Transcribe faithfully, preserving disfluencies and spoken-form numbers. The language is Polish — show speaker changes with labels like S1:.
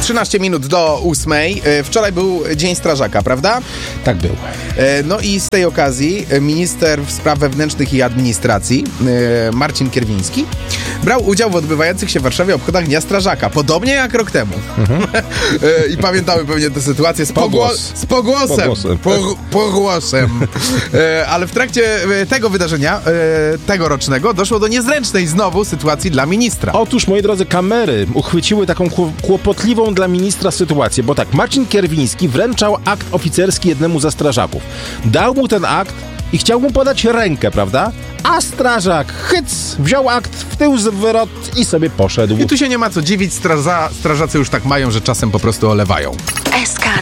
S1: trzynaście minut do ósmej. Wczoraj był Dzień Strażaka, prawda?
S2: Tak był.
S1: No i z tej okazji minister spraw wewnętrznych i administracji Marcin Kierwiński brał udział w odbywających się w Warszawie obchodach Dnia Strażaka. Podobnie jak rok temu. Mhm. I pamiętamy pewnie tę sytuację z, pogło- z pogłosem.
S2: Pogłosem.
S1: Po- pogłosem. Ale w trakcie tego wydarzenia, tegorocznego, doszło do niezręcznej znowu sytuacji dla ministra.
S2: Otóż, moi drodzy, kamery uchwyciły taką kłopotliwą dla ministra sytuację, bo tak, Marcin Kierwiński wręczał akt oficerski jednemu ze strażaków. Dał mu ten akt i chciał mu podać rękę, prawda? A strażak, hyc, wziął akt w tył zwrot i sobie poszedł.
S1: I tu się nie ma co dziwić, straża, strażacy już tak mają, że czasem po prostu olewają.
S3: S K